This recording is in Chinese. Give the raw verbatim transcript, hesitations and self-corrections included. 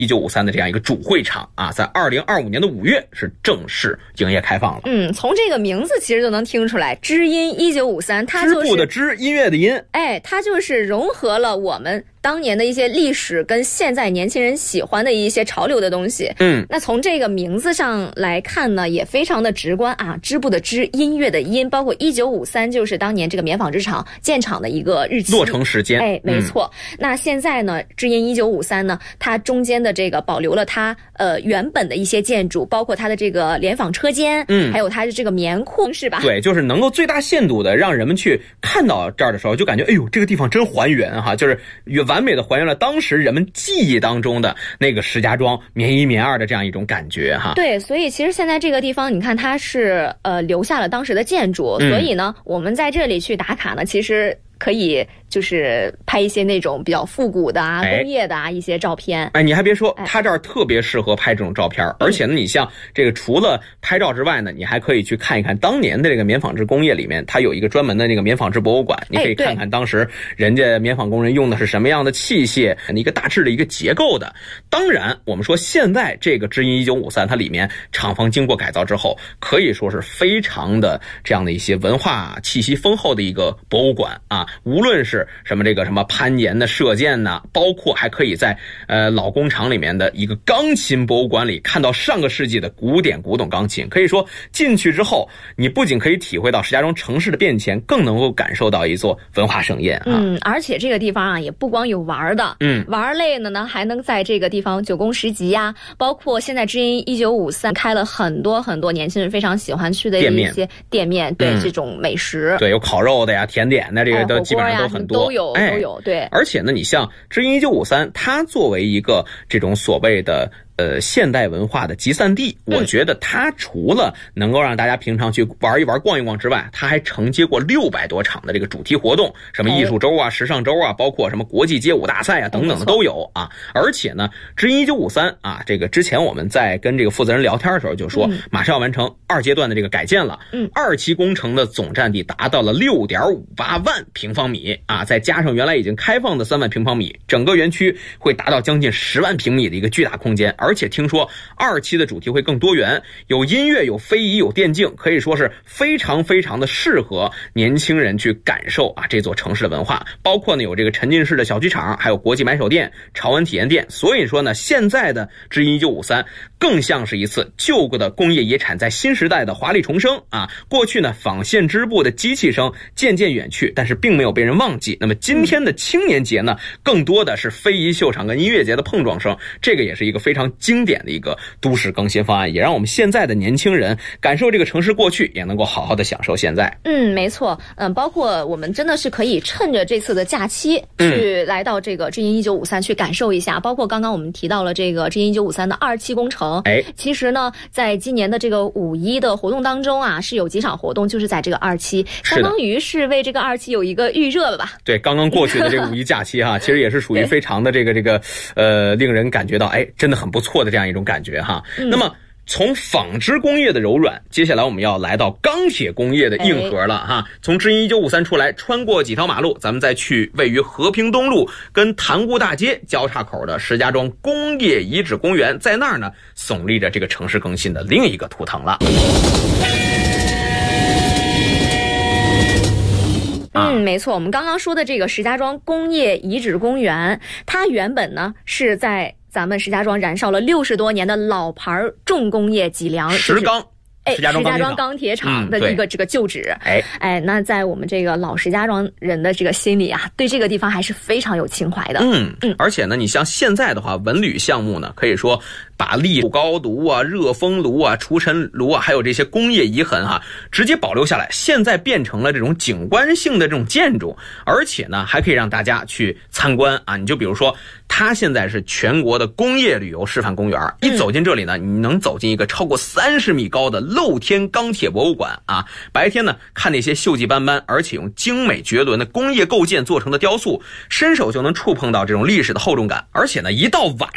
一九五三的这样一个主会场啊，在二零二五年的五月是正式营业开放了。 嗯，从这个名字其实就能听出来，知音一九五三，它就是织布的织，音乐的音， 哎，它就是融合了我们当年的一些历史跟现在年轻人喜欢的一些潮流的东西。 嗯， 那从这个名字上来看呢，也非常的直观啊，织布的织，音乐的音，包括一九五三就是当年这个棉纺织厂建厂的一个日期， 落成时间。 哎，没错。嗯、那现在呢，知音一九五三呢，它中间的这个保留了它呃原本的一些建筑，包括它的这个联纺车间，嗯，还有它的这个棉库，是吧？ 对，就是能够最大限度的让人们去看到这儿的时候，就感觉哎呦，这个地方真还原哈，就是完美的还原了当时人们记忆当中的那个石家庄棉一棉二的这样一种感觉哈。 对，所以其实现在这个地方，你看它是呃留下了当时的建筑， 嗯、 所以呢，我们在这里去打卡呢，其实可以就是拍一些那种比较复古的啊、工业的啊一些照片。 哎，你还别说，它这儿特别适合拍这种照片，哎、而且呢，你像这个除了拍照之外呢，你还可以去看一看当年的这个棉纺织工业里面，它有一个专门的那个棉纺织博物馆，你可以看看当时人家棉纺工人用的是什么样的器械，一个大致的一个结构的。当然，我们说现在这个知音一九五三，它里面厂房经过改造之后，可以说是非常的这样的一些文化气息丰厚的一个博物馆啊。无论是什么这个什么攀岩的射箭呢，包括还可以在呃老工厂里面的一个钢琴博物馆里看到上个世纪的古典古董钢琴。可以说进去之后，你不仅可以体会到石家庄城市的变迁，更能够感受到一座文化盛宴啊。 嗯，而且这个地方啊也不光有玩的，嗯，玩累了呢还能在这个地方九宫十集呀，包括现在知音一九五三开了很多很多年轻人非常喜欢去的一些店面，对、嗯、这种美食， 对，有烤肉的呀、甜点的，这个都基本上都很多， 都有都有，对。 而且呢，你像知音一九五三，它作为一个这种所谓的呃现代文化的集散地，我觉得它除了能够让大家平常去玩一玩、逛一逛之外，它还承接过六百多场的这个主题活动，什么艺术周啊、时尚周啊，包括什么国际街舞大赛啊等等的都有啊。而且呢，知音一九五三啊，这个之前我们在跟这个负责人聊天的时候就说，马上要完成二阶段的这个改建了，嗯，二期工程的总占地达到了六点五八万平方米啊，再加上原来已经开放的三万平方米，整个园区会达到将近十万平米的一个巨大空间。而且听说二期的主题会更多元，有音乐、有非遗、有电竞，可以说是非常非常的适合年轻人去感受啊这座城市的文化。包括呢有这个沉浸式的小剧场，还有国际买手店、潮玩体验店。所以说呢，现在的知音一九五三更像是一次旧的工业遗产在新时代的华丽重生啊。过去呢纺线织布的机器声渐渐远去，但是并没有被人忘记。那么今天的青年节呢，更多的是非遗秀场跟音乐节的碰撞声，这个也是一个非常经典的一个都市更新方案，也让我们现在的年轻人感受这个城市过去，也能够好好的享受现在。 嗯，没错，嗯，包括我们真的是可以趁着这次的假期去来到这个知音一九五三去感受一下，包括刚刚我们提到了这个知音一九五三的二期工程。哎，其实呢，在今年的这个五一的活动当中啊，是有几场活动，就是在这个二期，相当于是为这个二期有一个预热了吧？ 对，刚刚过去的这个五一假期哈，其实也是属于非常的这个这个呃，令人感觉到哎，真的很不错的这样一种感觉哈。嗯、那么从纺织工业的柔软，接下来我们要来到钢铁工业的硬核了哈。从知音一九五三出来，穿过几条马路，咱们再去位于和平东路跟塘沽大街交叉口的石家庄工业遗址公园，在那儿呢，耸立着这个城市更新的另一个图腾了。 嗯，没错，我们刚刚说的这个石家庄工业遗址公园，它原本呢是在咱们石家庄燃烧了六十多年的老牌重工业脊梁石钢。 哎，石家庄钢铁厂的一个这个旧址，哎、嗯、哎，那在我们这个老石家庄人的这个心里啊，对这个地方还是非常有情怀的。 嗯嗯，而且呢，你像现在的话，文旅项目呢，可以说把立高炉啊、热风炉啊、除尘炉啊，还有这些工业遗痕哈、啊，直接保留下来，现在变成了这种景观性的这种建筑，而且呢，还可以让大家去参观啊。你就比如说，它现在是全国的工业旅游示范公园，一走进这里呢，你能走进一个超过三十米高的露天钢铁博物馆啊！白天呢，看那些锈迹斑斑而且用精美绝伦的工业构件做成的雕塑，伸手就能触碰到这种历史的厚重感。而且呢，一到晚